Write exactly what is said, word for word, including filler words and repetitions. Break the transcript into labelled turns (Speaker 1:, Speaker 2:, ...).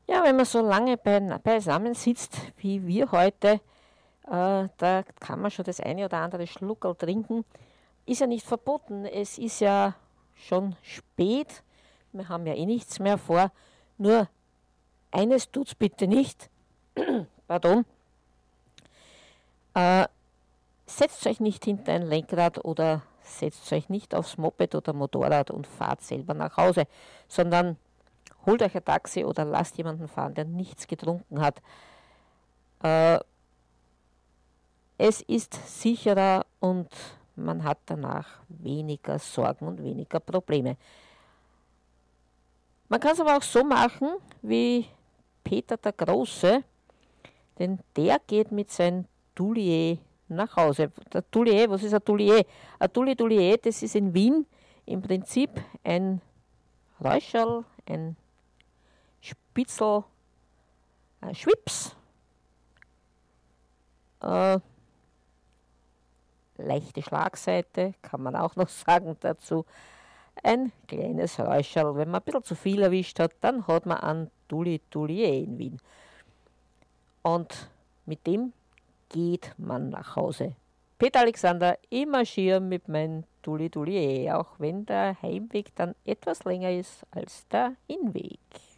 Speaker 1: Ja, wenn man so lange beien- beisammen sitzt wie wir heute, äh, da kann man schon das eine oder andere Schluckerl trinken. Ist ja nicht verboten. Es ist ja schon spät. Wir haben ja eh nichts mehr vor. Nur eines tut's bitte nicht. Pardon. Äh, Setzt euch nicht hinter ein Lenkrad oder setzt euch nicht aufs Moped oder Motorrad und fahrt selber nach Hause, sondern holt euch ein Taxi oder lasst jemanden fahren, der nichts getrunken hat. Äh, es ist sicherer und man hat danach weniger Sorgen und weniger Probleme. Man kann es aber auch so machen wie Peter der Große, denn der geht mit seinem Toulier nach Hause. Der Toulier, was ist ein Toulier? Ein Toulier, Toulier, das ist in Wien im Prinzip ein Räuscherl, ein Spitzel, ein Schwips, äh, leichte Schlagseite, kann man auch noch sagen dazu. Ein kleines Räuscherl. Wenn man ein bisschen zu viel erwischt hat, dann hat man einen Tuli Toulier in Wien. Und mit dem geht man nach Hause. Peter Alexander, ich marschiere mit meinem Tuli Toulier, auch wenn der Heimweg dann etwas länger ist als der Hinweg.